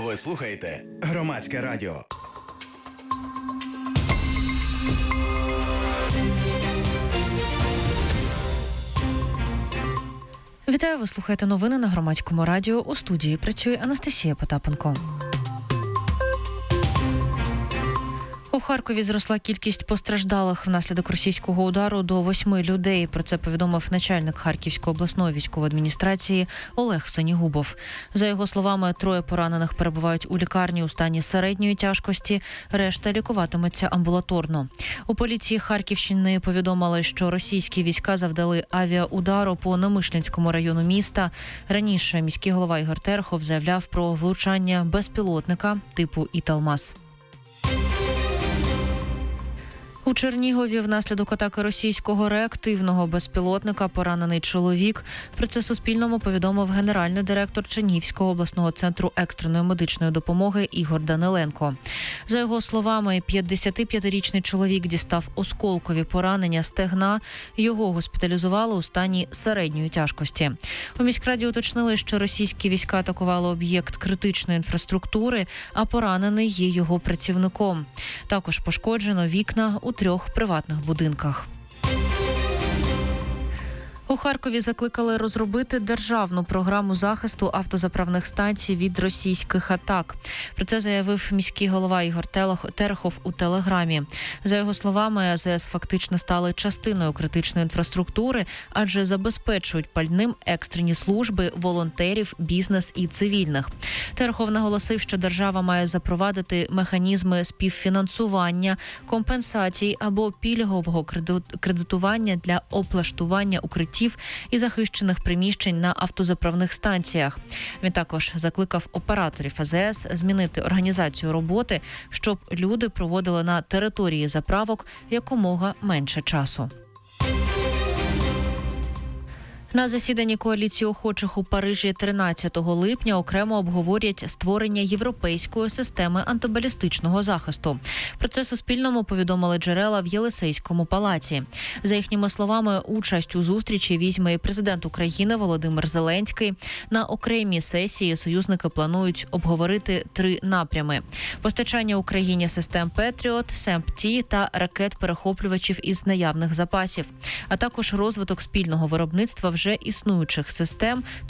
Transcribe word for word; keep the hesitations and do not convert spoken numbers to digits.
Ви слухаєте Громадське радіо. Вітаю, ви слухаєте новини на Громадському радіо. У студії працює Анастасія Потапенко. У Харкові зросла кількість постраждалих внаслідок російського удару до восьми людей. Про це повідомив начальник Харківської обласної військової адміністрації Олег Сенігубов. За його словами, троє поранених перебувають у лікарні у стані середньої тяжкості, решта лікуватиметься амбулаторно. У поліції Харківщини повідомили, що російські війська завдали авіаудару по Немишлянському району міста. Раніше міський голова Ігор Терехов заявляв про влучання безпілотника типу «Італмаз». У Чернігові внаслідок атаки російського реактивного безпілотника поранений чоловік. Про це Суспільному повідомив генеральний директор Чернігівського обласного центру екстреної медичної допомоги Ігор Даниленко. За його словами, п'ятдесятип'ятирічний чоловік дістав осколкові поранення стегна. Його госпіталізували у стані середньої тяжкості. У міськраді уточнили, що російські війська атакували об'єкт критичної інфраструктури, а поранений є його працівником. Також пошкоджено вікна у трьох приватних будинках. У Харкові закликали розробити державну програму захисту автозаправних станцій від російських атак. Про це заявив міський голова Ігор Терехов у Телеграмі. За його словами, А З С фактично стали частиною критичної інфраструктури, адже забезпечують пальним екстрені служби, волонтерів, бізнес і цивільних. Терехов наголосив, що держава має запровадити механізми співфінансування, компенсацій або пільгового кредитування для облаштування укриттів і захищених приміщень на автозаправних станціях. Він також закликав операторів А З С змінити організацію роботи, щоб люди проводили на території заправок якомога менше часу. На засіданні коаліції охочих у Парижі тринадцятого липня окремо обговорять створення європейської системи антибалістичного захисту. Про це Суспільному повідомили джерела в Єлисейському палаці. За їхніми словами, участь у зустрічі візьме і президент України Володимир Зеленський. На окремій сесії союзники планують обговорити три напрями: постачання Україні систем Петріот, СЕМП-Ті та ракет-перехоплювачів із наявних запасів, а також розвиток спільного виробництва вже існуючих систем та